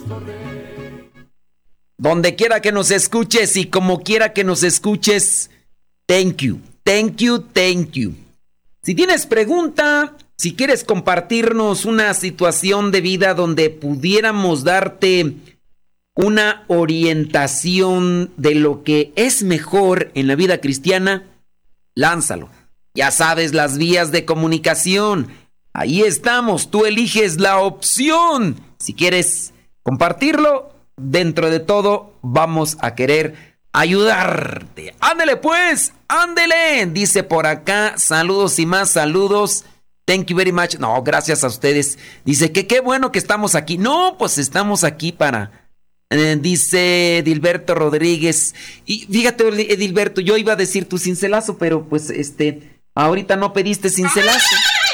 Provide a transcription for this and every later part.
Donde quiera que nos escuches y como quiera que nos escuches, thank you, thank you, thank you. Si tienes pregunta, si quieres compartirnos una situación de vida donde pudiéramos darte una orientación de lo que es mejor en la vida cristiana, lánzalo. Ya sabes las vías de comunicación. Ahí estamos, tú eliges la opción. Si quieres compartirlo, dentro de todo vamos a querer ayudarte. Ándele pues, ándele. Dice por acá, saludos y más saludos. Thank you very much. No, gracias a ustedes. Dice que qué bueno que estamos aquí. No, pues estamos aquí para... dice Edilberto Rodríguez. Y fíjate, Edilberto, yo iba a decir tu cincelazo, pero pues ahorita no pediste cincelazo.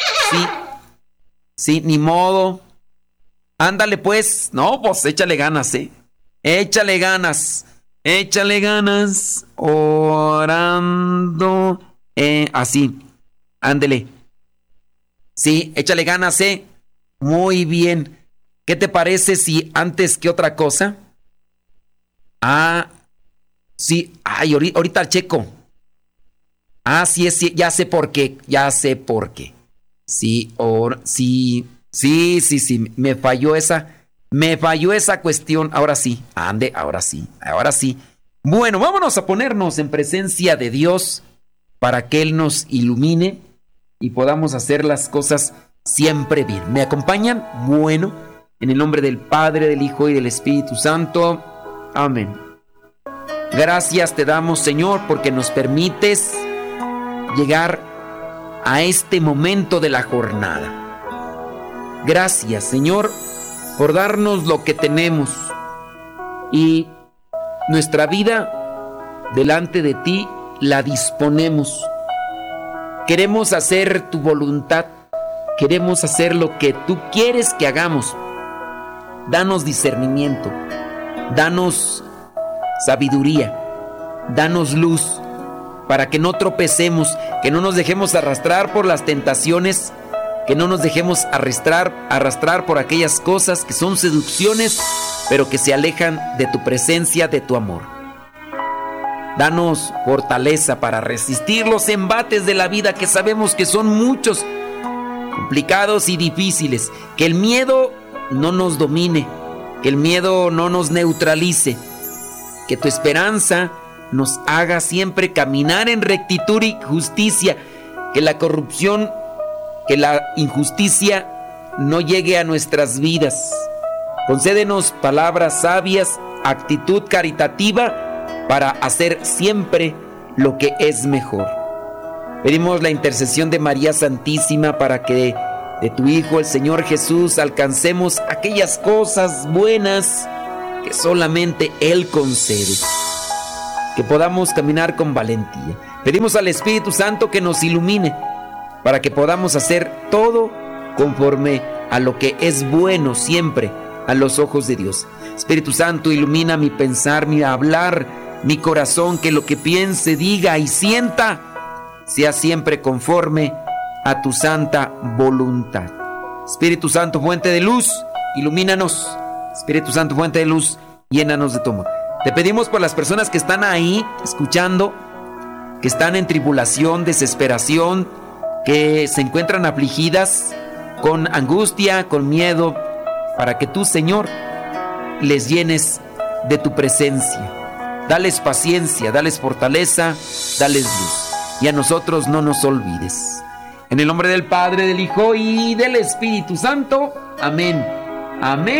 Sí, ni modo. Ándale pues. No, pues échale ganas, Échale ganas. Échale ganas. Orando. Así. Ándele. Sí, échale ganas, Muy bien. ¿Qué te parece si antes que otra cosa? Sí. Ay, ahorita checo. Sí, ya sé por qué. Sí, sí. Me falló esa cuestión. Ahora sí. Ahora sí. Bueno, vámonos a ponernos en presencia de Dios para que Él nos ilumine y podamos hacer las cosas siempre bien. ¿Me acompañan? Bueno, en el nombre del Padre, del Hijo y del Espíritu Santo. Amén. Gracias te damos, Señor, porque nos permites llegar a este momento de la jornada. Gracias, Señor, por darnos lo que tenemos y nuestra vida delante de ti la disponemos. Queremos hacer tu voluntad, queremos hacer lo que tú quieres que hagamos. Danos discernimiento, danos sabiduría, danos luz, para que no tropecemos, que no nos dejemos arrastrar por las tentaciones, que no nos dejemos arrastrar por aquellas cosas que son seducciones, pero que se alejan de tu presencia, de tu amor. Danos fortaleza para resistir los embates de la vida, que sabemos que son muchos, complicados y difíciles. Que el miedo no nos domine, que el miedo no nos neutralice, que tu esperanza nos haga siempre caminar en rectitud y justicia, que la corrupción, que la injusticia no llegue a nuestras vidas. Concédenos palabras sabias, actitud caritativa para hacer siempre lo que es mejor. Pedimos la intercesión de María Santísima para que de tu Hijo, el Señor Jesús, alcancemos aquellas cosas buenas que solamente Él concede. Que podamos caminar con valentía. Pedimos al Espíritu Santo que nos ilumine para que podamos hacer todo conforme a lo que es bueno siempre a los ojos de Dios. Espíritu Santo, ilumina mi pensar, mi hablar, mi corazón, que lo que piense, diga y sienta sea siempre conforme a tu santa voluntad. Espíritu Santo, fuente de luz, ilumínanos. Espíritu Santo, fuente de luz, llénanos de tu amor. Te pedimos por las personas que están ahí escuchando, que están en tribulación, desesperación, que se encuentran afligidas, con angustia, con miedo, para que tú, Señor, les llenes de tu presencia. Dales paciencia, dales fortaleza, dales luz. Y a nosotros no nos olvides. En el nombre del Padre, del Hijo y del Espíritu Santo. Amén. Amén.